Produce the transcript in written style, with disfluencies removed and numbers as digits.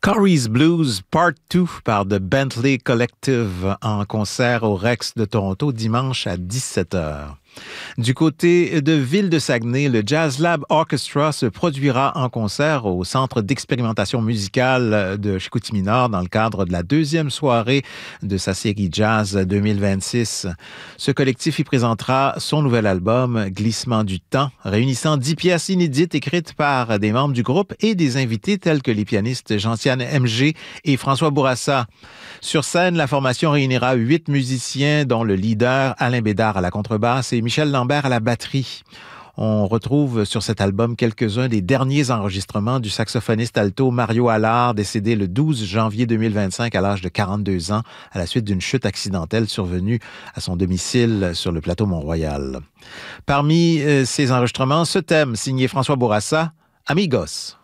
Corey's Blues Part 2 par The Bentley Collective en concert au Rex de Toronto dimanche à 17h. Du côté de Ville-de-Saguenay, le Jazz Lab Orchestra se produira en concert au Centre d'expérimentation musicale de Chicoutimi-Nord dans le cadre de la deuxième soirée de sa série Jazz 2026. Ce collectif y présentera son nouvel album Glissement du temps, réunissant 10 pièces inédites écrites par des membres du groupe et des invités tels que les pianistes Gentiane MG et François Bourassa. Sur scène, la formation réunira 8 musiciens, dont le leader Alain Bédard à la contrebasse et Michel Lambert à la batterie. On retrouve sur cet album quelques-uns des derniers enregistrements du saxophoniste alto Mario Allard, décédé le 12 janvier 2025 à l'âge de 42 ans, à la suite d'une chute accidentelle survenue à son domicile sur le plateau Mont-Royal. Parmi ces enregistrements, ce thème signé François Bourassa, Amigos.